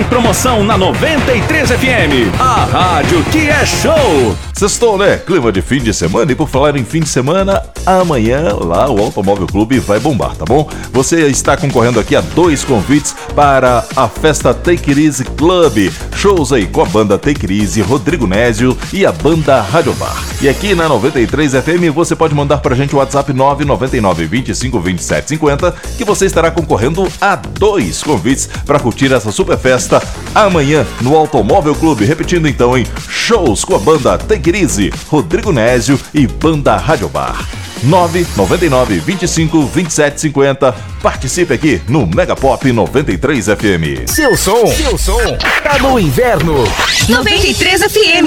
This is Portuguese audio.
tem promoção na 93 FM, a rádio que é show. Sextou, né? Clima de fim de semana. E por falar em fim de semana, amanhã lá o Automóvel Clube vai bombar, tá bom? Você está concorrendo aqui a 2 convites para a festa Take It Easy Club. Shows aí com a banda Take It Easy, Rodrigo Nésio e a banda Rádio Bar. E aqui na 93 FM você pode mandar pra gente o WhatsApp 999 25 27 50 que você estará concorrendo a 2 convites para curtir essa super festa amanhã no Automóvel Clube. Repetindo então, hein? Shows com a banda Take It Easy, Rodrigo Nésio e banda Rádio Bar. 999 25 27 50. Participe aqui no Mega Pop 93 FM. Seu som tá no inverno. 93 FM.